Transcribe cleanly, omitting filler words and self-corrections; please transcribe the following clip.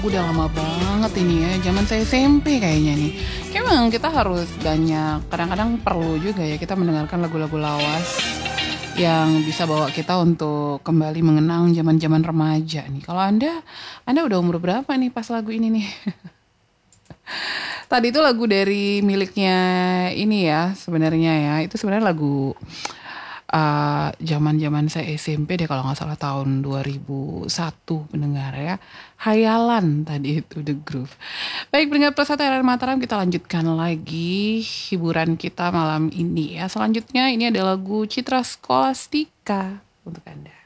Udah lama banget ini ya, zaman saya SMP kayaknya nih. Kayak memang kita harus banyak, kadang-kadang perlu juga ya kita mendengarkan lagu-lagu lawas yang bisa bawa kita untuk kembali mengenang zaman-zaman remaja nih. Kalau Anda udah umur berapa nih pas lagu ini nih? Tadi itu lagu dari miliknya ini ya, sebenarnya ya. Itu sebenarnya lagu zaman-zaman saya SMP deh kalau nggak salah tahun 2001 pendengar ya. Hayalan tadi itu The Groove. Baik pendengar Plus Satu RR Mataram, kita lanjutkan lagi hiburan kita malam ini ya. Selanjutnya ini ada lagu Citra Skolastika untuk Anda.